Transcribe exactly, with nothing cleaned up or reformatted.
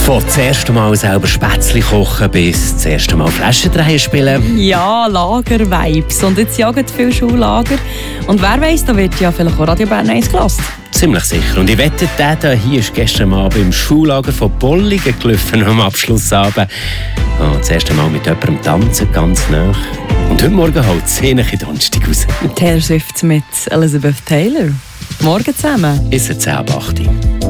Von das erste Mal selber Spätzle kochen bis das erste Mal Flaschendrehen spielen. Ja, Lager-Vibes. Und jetzt jagen viele Schullager. Und wer weiss, da wird ja vielleicht auch Radio Bern eins gelassen. Ziemlich sicher. Und ich wette, der hier ist gestern Abend im Schullager von Bolligen gelaufen am Abschlussabend. Oh, das erste Mal mit jemandem tanzen, ganz nah. Und heute Morgen holt es in Donnerstag raus. Taylor Swift mit Elizabeth Taylor. Morgen zusammen. Ist es zehn ab acht.